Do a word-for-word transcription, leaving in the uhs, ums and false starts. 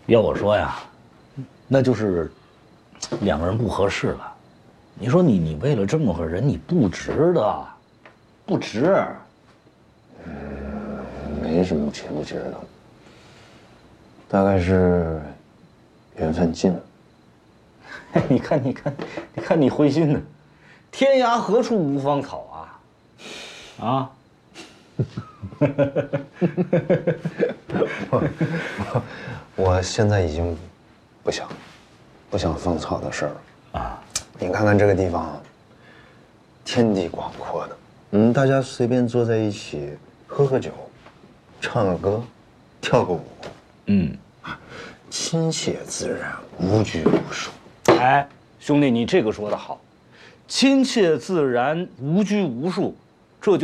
要我说呀，那就是两个人不合适了。你说你你为了这么个人，你不值的，不值。 嗯，没什么值不值的，大概是缘分尽了。 你看，你看，你看你灰心的，天涯何处无芳草啊！啊！ 我我我现在已经不想不想芳草的事儿了啊！你看看这个地方，天地广阔的，嗯，大家随便坐在一起喝喝酒，唱个歌，跳个舞，嗯，亲切自然，无拘无束。 哎，兄弟，你这个说得好，亲切自然，无拘无束，